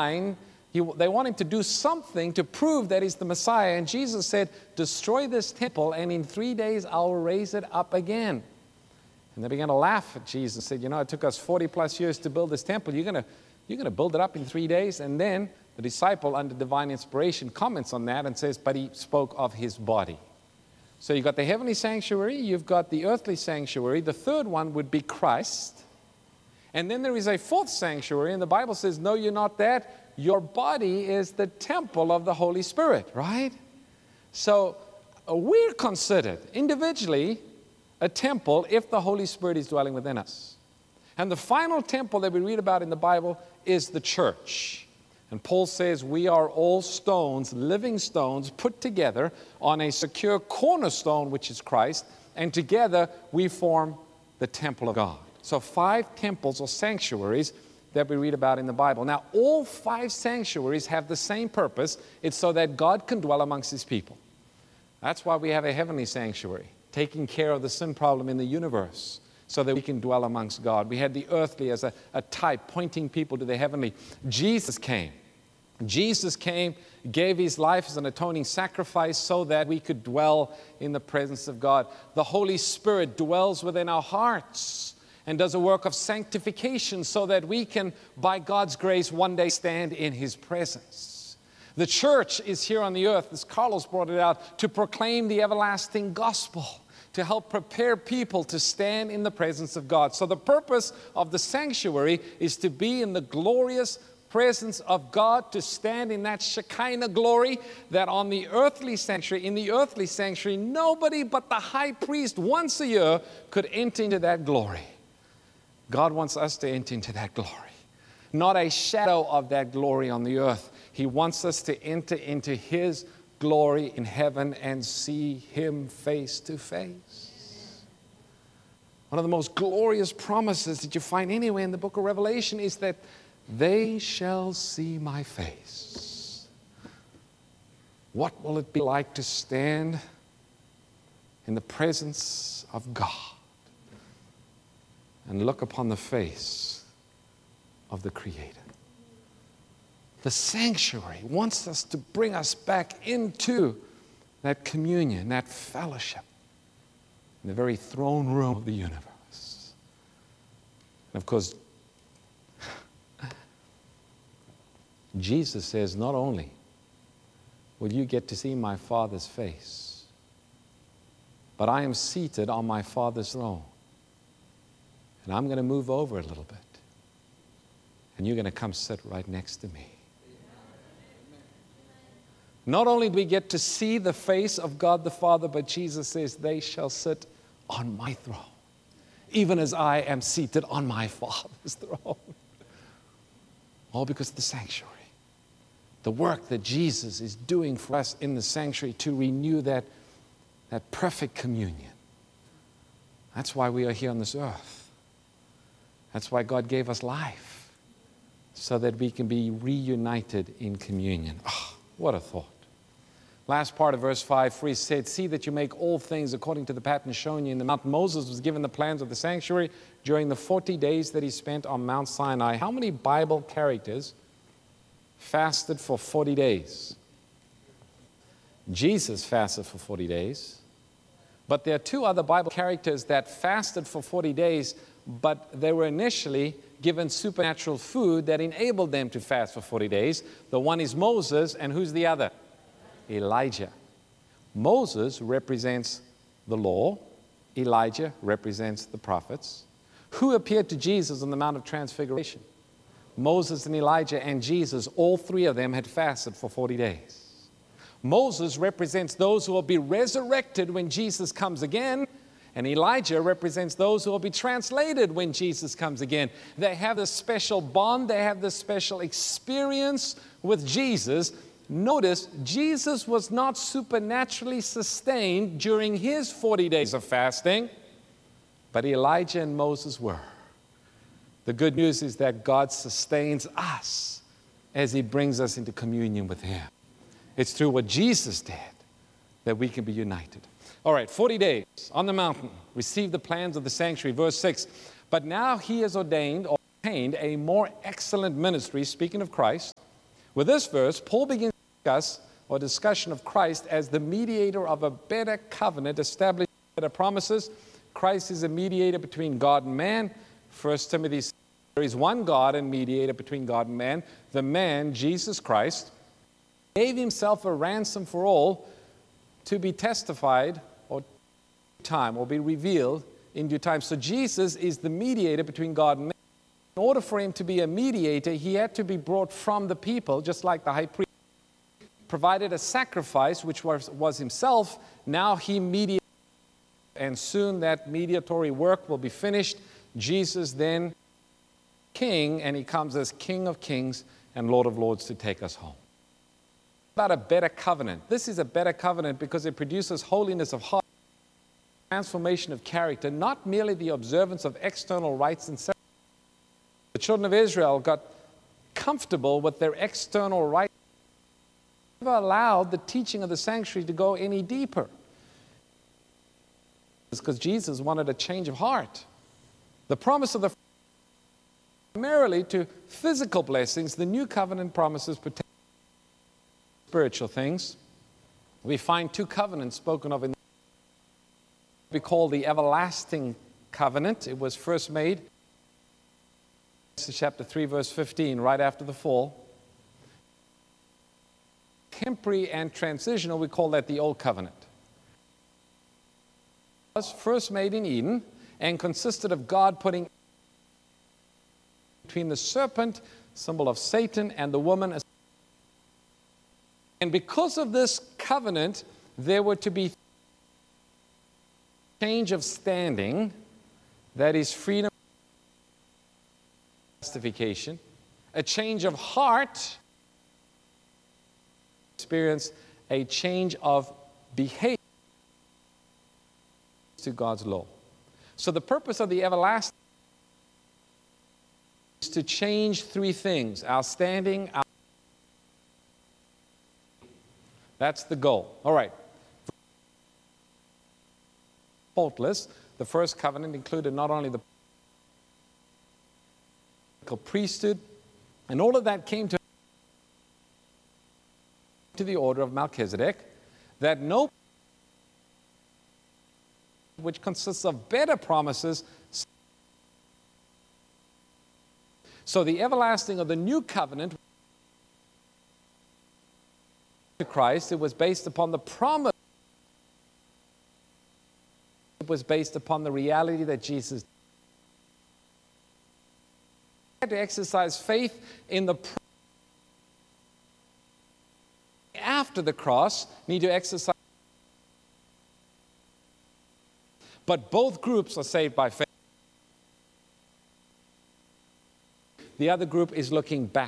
mind, they want him to do something to prove that he's the Messiah. And Jesus said, destroy this temple, and in 3 days I'll raise it up again. And they began to laugh at Jesus and said, you know, it took us 40 plus years to build this temple. You're going to build it up in 3 days? And then the disciple, under divine inspiration, comments on that and says, but he spoke of his body. So you've got the heavenly sanctuary, you've got the earthly sanctuary. The third one would be Christ. And then there is a fourth sanctuary, and the Bible says, no, you're not that. Your body is the temple of the Holy Spirit, right? So we're considered individually a temple if the Holy Spirit is dwelling within us. And the final temple that we read about in the Bible is the church. And Paul says we are all stones, living stones, put together on a secure cornerstone, which is Christ, and together we form the temple of God. So 5 temples or sanctuaries that we read about in the Bible. Now, all 5 sanctuaries have the same purpose. It's so that God can dwell amongst His people. That's why we have a heavenly sanctuary, taking care of the sin problem in the universe, so that we can dwell amongst God. We had the earthly as a type, pointing people to the heavenly. Jesus came, gave His life as an atoning sacrifice so that we could dwell in the presence of God. The Holy Spirit dwells within our hearts and does a work of sanctification so that we can, by God's grace, one day stand in His presence. The church is here on the earth, as Carlos brought it out, to proclaim the everlasting gospel, to help prepare people to stand in the presence of God. So the purpose of the sanctuary is to be in the glorious presence of God, to stand in that Shekinah glory that in the earthly sanctuary, nobody but the high priest once a year could enter into that glory. God wants us to enter into that glory. Not a shadow of that glory on the earth. He wants us to enter into His glory in heaven and see Him face to face. One of the most glorious promises that you find anywhere in the book of Revelation is that they shall see my face. What will it be like to stand in the presence of God and look upon the face of the Creator? The sanctuary wants us to bring us back into that communion, that fellowship, in the very throne room of the universe. And of course, Jesus says, not only will you get to see my Father's face, but I am seated on my Father's throne. And I'm going to move over a little bit. And you're going to come sit right next to me. Not only do we get to see the face of God the Father, but Jesus says, they shall sit on my throne, even as I am seated on my Father's throne. All because of the sanctuary. The work that Jesus is doing for us in the sanctuary to renew that perfect communion. That's why we are here on this earth. That's why God gave us life, so that we can be reunited in communion. Oh, what a thought. Last part of verse 5, for He said, see that you make all things according to the pattern shown you in the mount. Moses was given the plans of the sanctuary during the 40 days that he spent on Mount Sinai. How many Bible characters fasted for 40 days? Jesus fasted for 40 days. But there are 2 other Bible characters that fasted for 40 days, but they were initially given supernatural food that enabled them to fast for 40 days. The one is Moses, and who's the other? Elijah. Moses represents the law. Elijah represents the prophets. Who appeared to Jesus on the Mount of Transfiguration? Moses and Elijah and Jesus, all 3 of them had fasted for 40 days. Moses represents those who will be resurrected when Jesus comes again, and Elijah represents those who will be translated when Jesus comes again. They have this special bond, they have this special experience with Jesus. Notice, Jesus was not supernaturally sustained during His 40 days of fasting, but Elijah and Moses were. The good news is that God sustains us as He brings us into communion with Him. It's through what Jesus did that we can be united. All right, 40 days on the mountain, receive the plans of the sanctuary. Verse 6, but now He has ordained or obtained a more excellent ministry, speaking of Christ, With this verse, Paul begins to discuss or discussion of Christ as the mediator of a better covenant, establishing better promises. Christ is a mediator between God and man. 1 Timothy says there is one God and mediator between God and man, the man, Jesus Christ, gave himself a ransom for all to be testified or time or be revealed in due time. So Jesus is the mediator between God and man. In order for him to be a mediator, he had to be brought from the people, just like the high priest provided a sacrifice, which was himself. Now he mediates, and soon that mediatory work will be finished. Jesus then king, and he comes as King of Kings and Lord of Lords to take us home. About a better covenant. This is a better covenant because it produces holiness of heart, transformation of character, not merely the observance of external rites and ceremonies. The children of Israel got comfortable with their external rites. They never allowed the teaching of the sanctuary to go any deeper. It's because Jesus wanted a change of heart. The promise of the primarily to physical blessings, the new covenant promises pertain to spiritual things. We find two covenants spoken of in what we call the everlasting covenant. It was first made chapter 3, verse 15, right after the fall. Temporary and transitional, we call that the Old Covenant. It was first made in Eden and consisted of God putting between the serpent, symbol of Satan, and the woman. And because of this covenant, there were to be change of standing, that is freedom, justification, a change of heart, experience a change of behavior to God's law. So the purpose of the everlasting is to change three things: our standing, that's the goal. All right. Faultless. The first covenant included not only the priesthood, and all of that came to the order of Melchizedek, that no, which consists of better promises. So the everlasting of the new covenant to Christ, it was based upon the promise. It was based upon the reality that Jesus had to exercise faith in the after the cross, need to exercise. But both groups are saved by faith. The other group is looking back.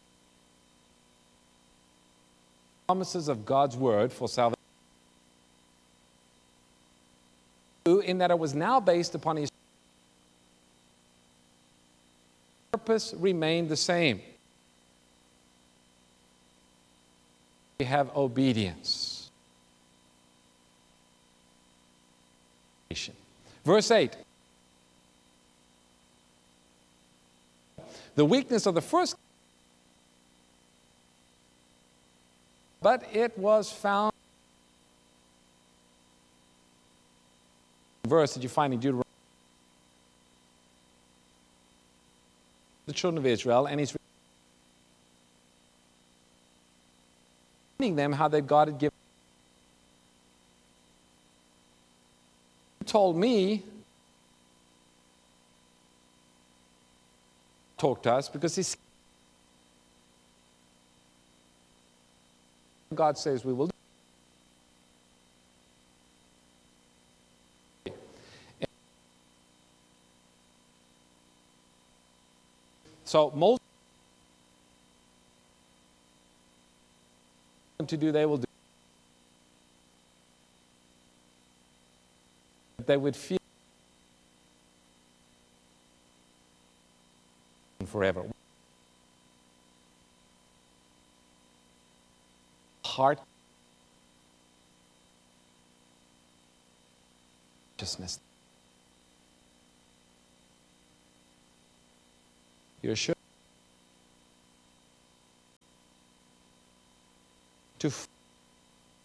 Promises of God's word for salvation, in that it was now based upon his purpose remained the same. We have obedience. Verse 8. The weakness of the first, but it was found. Verse that you find in Deuteronomy, the children of Israel, and he's reminding them how that God had given. He told me, talk to us, because he's God says we will do. So Moses to do, they will do. They would feel forever. Heart consciousness. You're sure? to